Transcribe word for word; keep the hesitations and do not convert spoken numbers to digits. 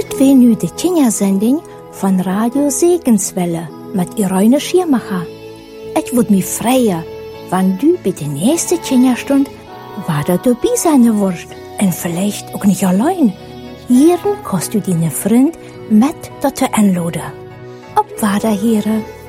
Dit weer nu de Kinderzending van Radio Segenswelle met Irene Schiermacher. Het wordt me vrijer, wann du bij de nächste Kinderstund wieder dabei sein wirst. En vielleicht auch nicht allein. Hier kannst du deine Freund mit dazu einladen. Op Wader, Heren.